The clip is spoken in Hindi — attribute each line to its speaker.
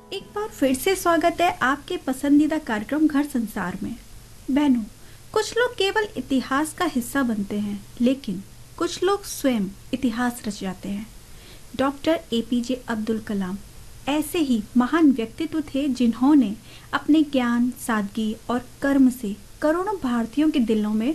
Speaker 1: एक बार फिर से स्वागत है आपके पसंदीदा कार्यक्रम घर संसार में। बहनों, कुछ लोग केवल इतिहास का हिस्सा बनते हैं, लेकिन कुछ लोग स्वयं इतिहास रच जाते हैं। डॉक्टर एपीजे अब्दुल कलाम ऐसे ही महान व्यक्तित्व थे जिन्होंने अपने ज्ञान, सादगी और कर्म से करोड़ों भारतीयों के दिलों में